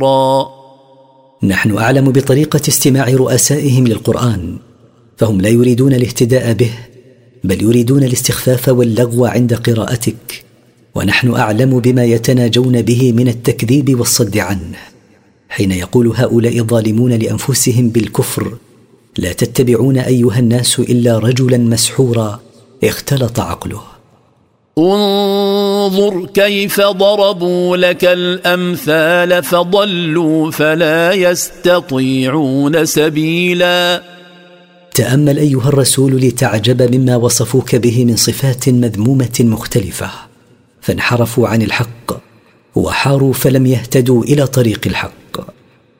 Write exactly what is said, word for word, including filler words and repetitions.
نحن أعلم بطريقة استماع رؤسائهم للقرآن، فهم لا يريدون الاهتداء به، بل يريدون الاستخفاف واللغو عند قراءتك، ونحن أعلم بما يتناجون به من التكذيب والصد عنه. حين يقول هؤلاء الظالمون لأنفسهم بالكفر: لا تتبعون أيها الناس إلا رجلا مسحورا اختلط عقله. انظر كيف ضربوا لك الأمثال فضلوا فلا يستطيعون سبيلا. تأمل أيها الرسول لتعجب مما وصفوك به من صفات مذمومة مختلفة، فانحرفوا عن الحق وحاروا فلم يهتدوا إلى طريق الحق.